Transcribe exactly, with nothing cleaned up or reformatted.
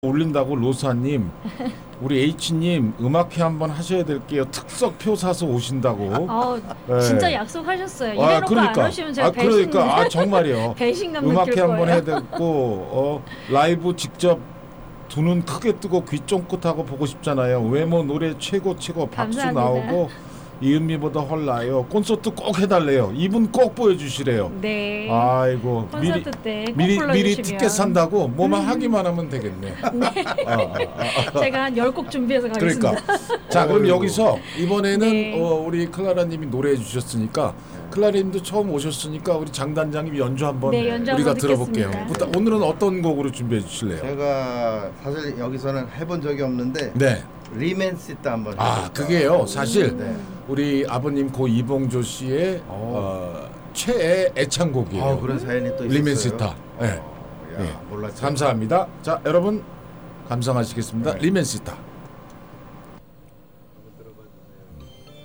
올린다고 로사님, 우리 H님 음악회 한번 하셔야 될게요. 특석표 사서 오신다고. 아, 네. 진짜 약속하셨어요. 아, 이래놓고 그러니까. 안 오시면 제가 아, 배신, 그러니까 아 정말이요. 배신감 음악회 느낄 한번 거예요. 해야 되고 어, 라이브 직접 두 눈 크게 뜨고 귀 쫑긋하고 보고 싶잖아요. 외모 노래 최고 최고 박수 감사합니다. 나오고 이은미보다 헐나요. 콘서트 꼭 해달래요. 이분 꼭 보여주시래요. 네. 아이고 콘서트 때 꼭 미리 미리 불러주시면. 티켓 산다고 뭐만 하기만 하면 되겠네. 네. 아, 아, 아. 제가 한 열 곡 준비해서 가겠습니다. 그러니까 자 그럼 어이구. 여기서 이번에는 네. 어, 우리 클라라님이 노래해 주셨으니까 클라라님도 처음 오셨으니까 우리 장 단장님 연주 한번 네, 연주 우리가 한번 들어볼게요. 듣겠습니다. 부탁- 오늘은 어떤 곡으로 준비해 주실래요? 제가 사실 여기서는 해본 적이 없는데 네. 리맨시타 한번 아 해볼까. 그게요. 사실 네. 우리 아버님 고 이봉조 씨의 어, 최애 애창곡이에요. 아, 그런 사연이 또 있었어요. 리맨시타. 네. 어, 야, 네. 몰랐죠. 감사합니다. 자 여러분 감상하시겠습니다. 네. 리맨시타.